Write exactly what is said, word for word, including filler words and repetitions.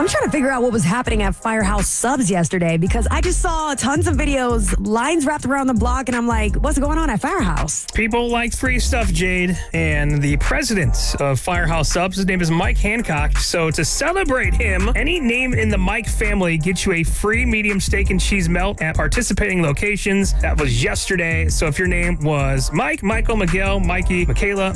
I'm trying to figure out what was happening at Firehouse Subs yesterday because I just saw tons of videos, lines wrapped around the block, and I'm like, what's going on at Firehouse? People like free stuff, Jade, and the president of Firehouse Subs, his name is Mike Hancock. So to celebrate him, any name in the Mike family gets you a free medium steak and cheese melt at participating locations. That was yesterday. So if your name was Mike, Michael, Miguel, Mikey, Michaela,